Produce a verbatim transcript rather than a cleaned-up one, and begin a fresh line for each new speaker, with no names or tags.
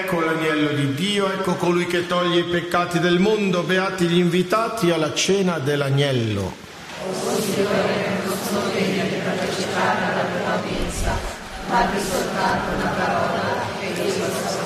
Ecco l'agnello di Dio, ecco colui che toglie i peccati del mondo, beati gli invitati alla cena dell'agnello.
O Signore, non sono degna di partecipare alla tua mensa, ma di soltanto una parola e io